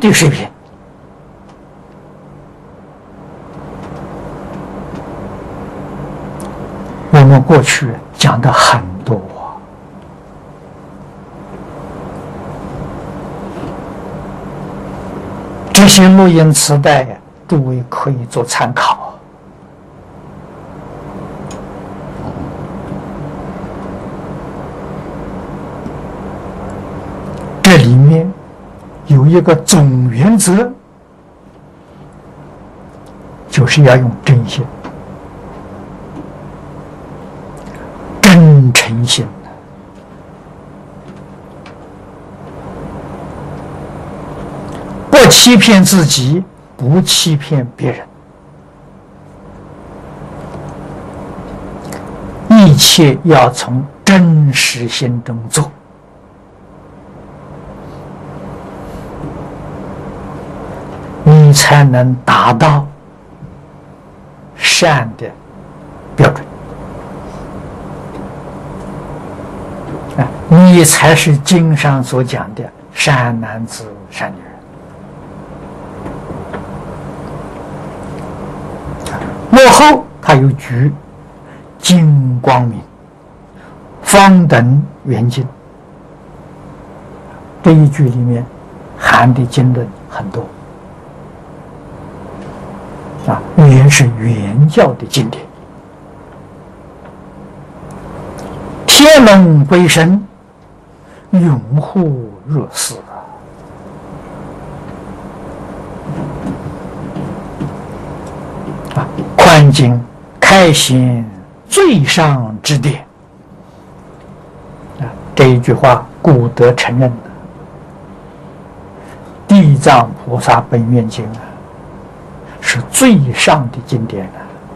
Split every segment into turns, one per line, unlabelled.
的水平。我们过去讲的很多这些录音磁带，诸位可以做参考。这里面有一个总原则，就是要用真心、真诚心，不欺骗自己，不欺骗别人，一切要从真实心中做。你才能达到善的标准，你才是经上所讲的善男子、善女人。幕后他有句金光明，方等圆净，这一句里面含的经论很多。原是原教的经典，天龙归神，永护若斯宽经开显最上之典这一句话，古德承认的。地藏菩萨本愿经是最上的经典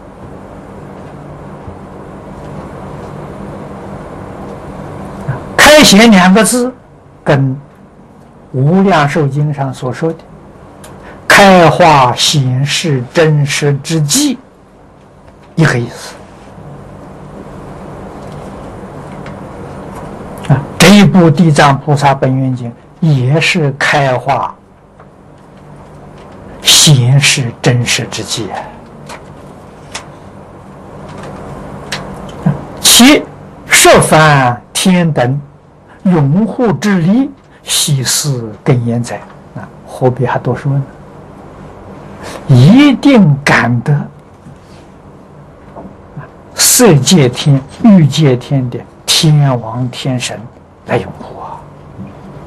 开显两个字跟无量寿经上所说的开化显示真实之际一个意思。这一部地藏菩萨本愿经也是开化显示真实之际其设凡天等拥护之力，悉思更焉哉。何必还多说呢？一定感得色界天、欲界天的天王天神来拥护。